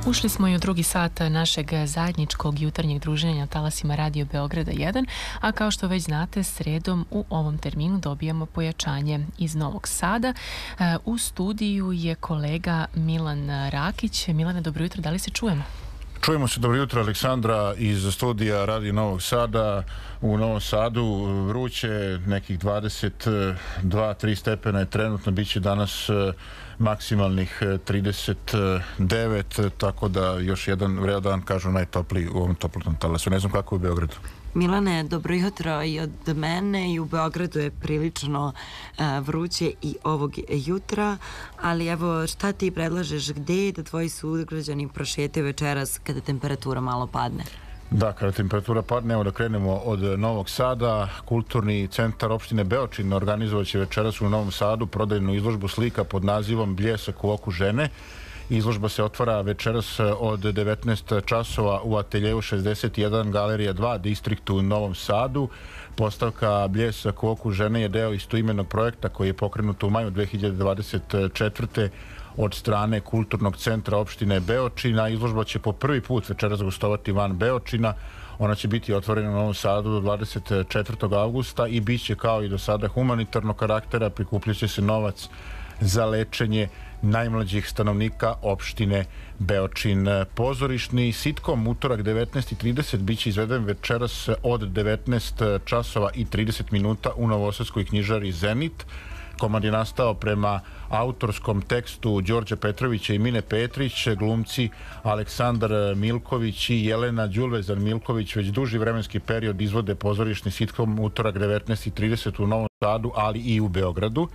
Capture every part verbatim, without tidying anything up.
Ušli smo i u drugi sat našeg zajedničkog jutarnjeg druženja na talasima Radio Beograda jedan, a kao što već znate, sredom u ovom terminu dobijamo pojačanje iz Novog Sada. U studiju je kolega Milan Rakić. Milane, dobro jutro, da li se čujemo? Čujemo se, dobro jutro, Aleksandra, iz studija Radio Novog Sada. U Novom Sadu vruće, nekih dvadeset dva tri stepena je trenutno, bit će danas maksimalnih trideset devet, tako da još jedan vredan dan, kažu, najtopliji u ovom toplotnom talasu. Ne znam kako je u Beogradu. Milane, dobro jutro i od mene. I u Beogradu je prilično uh, vruće i ovog jutra, ali evo, šta ti predlažeš, gde da tvoji sugrađani prošetaju večeras kada temperatura malo padne? Da, kada temperatura padne, evo da krenemo od Novog Sada. Kulturni centar opštine Beočin organizovat će večeras u Novom Sadu prodajnu izložbu slika pod nazivom Bljesak u oku žene. Izložba se otvara večeras od devetnaest časova u ateljevu šezdeset jedan Galerija dva distriktu u Novom Sadu. Postavka Bljesak u oku žene je deo istoimenog projekta koji je pokrenut u maju dve hiljade dvadeset četvrte od strane Kulturnog centra opštine Beočina. Izložba će po prvi put večeras gostovati van Beočina. Ona će biti otvorena u Novom Sadu do dvadeset četvrtog avgusta i bit će, kao i do sada, humanitarnog karaktera. Prikupljaće se novac za lečenje najmlađih stanovnika opštine Beočin. Pozorišni sitkom utorak devetnaest i trideset bit će izveden večeras od devetnaest časova i trideset minuta u Novosadskoj knjižari Zenit. Komad je nastao prema autorskom tekstu Đorđa Petrovića i Mine Petrić. Glumci Aleksandar Milković i Jelena Đulvezar Milković već duži vremenski period izvode pozorišni sitkom utorak devetnaest i trideset u Novom Sadu, ali i u Beogradu.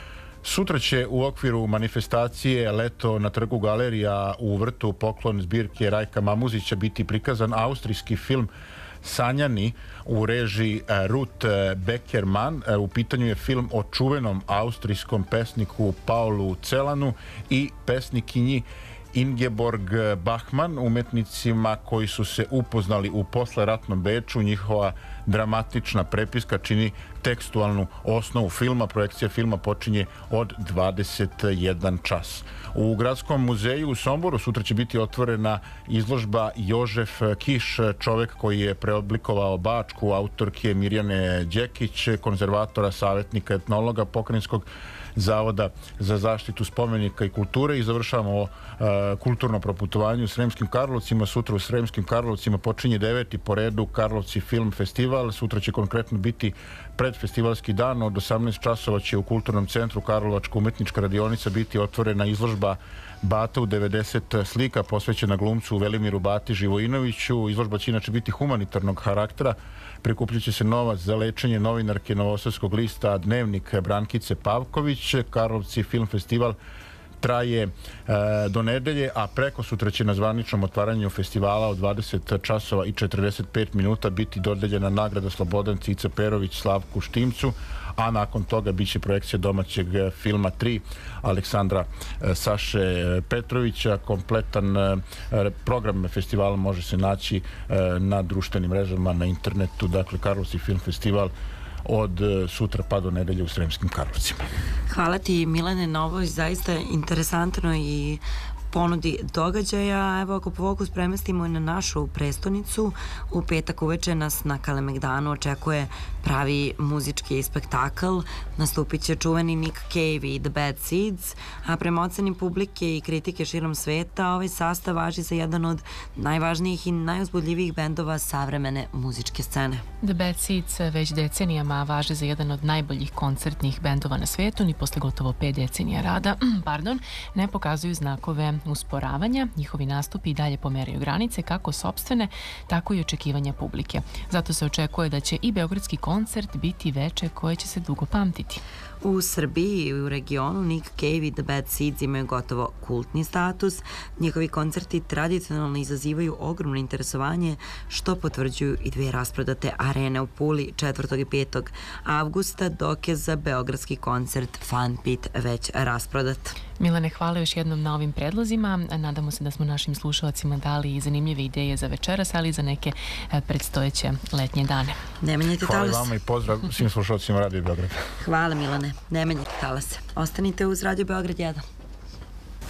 Sutra će u okviru manifestacije Leto na trgu Galerija u vrtu poklon zbirke Rajka Mamuzića biti prikazan austrijski film Sanjani u režiji Ruth Beckerman. U pitanju je film o čuvenom austrijskom pesniku Paulu Celanu i pesnikinji Ingeborg Bachmann, umetnicima koji su se upoznali u posleratnom Beču. Njihova dramatična prepiska čini tekstualnu osnovu filma. Projekcija filma počinje od dvadeset jedan čas. U Gradskom muzeju u Somboru sutra će biti otvorena izložba Jožef Kiš, čovek koji je preoblikovao Bačku, autorke Mirjane Đekić, konzervatora, savjetnika, etnologa Pokrajinskog Zavoda za zaštitu spomenika i kulture. I završavamo uh, kulturno proputovanje u Sremskim Karlovcima. Sutra u Sremskim Karlovcima počinje deveti po redu Karlovci film festival. Sutra će konkretno biti predfestivalski dan. Od osamnaest časova će u Kulturnom centru Karlovačka umetnička radionica biti otvorena izložba Bata u devedeset slika posvećena glumcu Velimiru Bati Živojinoviću. Izložba će inače biti humanitarnog karaktera. Prikupljat će se novac za lečenje novinarke Novosadskog lista Dnevnik Brankice Pavković. Karlovci film festival traje e, do nedelje, a preko sutra će na zvaničnom otvaranju festivala od dvadeset časova i četrdeset pet minuta biti dodeljena nagrada Slobodan Cica Perović Slavku Štimcu, a nakon toga bit će projekcija domaćeg filma tri Aleksandra e, Saše Petrovića. Kompletan e, program festivala može se naći e, na društvenim mrežama, na internetu. Dakle, Karlovci film festival od sutra pa do nedelje u Sremskim Karlovcima. Hvala ti, Milane, na ovoj zaista interesantno i ponudi događaja. Evo, ako fokus premestimo na našu prestonicu, u petak uveče nas na Kalemegdanu očekuje pravi muzički spektakl. Nastupit će čuveni Nick Cave i The Bad Seeds, a prema oceni publike i kritike širom sveta, ovaj sastav važi za jedan od najvažnijih i najuzbudljivijih bendova savremene muzičke scene. The Bad Seeds već decenijama važe za jedan od najboljih koncertnih bendova na svetu. Ni posle gotovo pet decenija rada pardon, ne pokazuju znakove usporavanja. Njihovi nastupi i dalje pomeraju granice kako sopstvene, tako i očekivanja publike. Zato se očekuje da će i beogradski koncert biti veče koje će se dugo pamtiti. U Srbiji i u regionu Nick Cave i The Bad Seeds imaju gotovo kultni status. Njihovi koncerti tradicionalno izazivaju ogromno interesovanje, što potvrđuju i dve rasprodate arene u Puli četvrtog i petog avgusta, dok je za beogradski koncert Fun Pit već rasprodat. Milane, hvala još jednom na ovim predlozima. Nadamo se da smo našim slušalacima dali i zanimljive ideje za večeras, ali i za neke predstojeće letnje dane. Ne menjajte Hvala talase. vama i pozdrav svim slušalcima Radio Beograda. Hvala, Milane. Ne menjajte talase. Ostanite uz Radio Beograd jedan.